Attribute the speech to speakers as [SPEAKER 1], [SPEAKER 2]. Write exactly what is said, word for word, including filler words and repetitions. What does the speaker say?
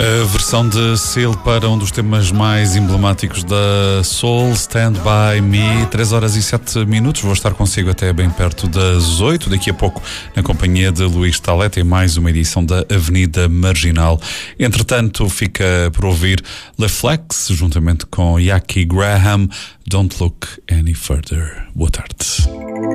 [SPEAKER 1] A versão de Seal para um dos temas mais emblemáticos da Soul, Stand By Me. Três horas e sete minutos. Vou estar consigo até bem perto das oito. Daqui a pouco, na companhia de Luís Talete, em mais uma edição da Avenida Marginal. Entretanto, fica por ouvir Le Flex, juntamente com Yaki Graham. Don't Look Any Further. Boa tarde.